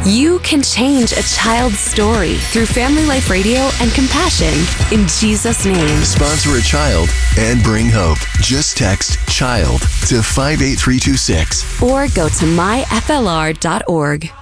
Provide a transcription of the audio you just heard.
You can change a child's story through Family Life Radio and Compassion in Jesus' name. Sponsor a child and bring hope. Just text CHILD to 58326 or go to myflr.org.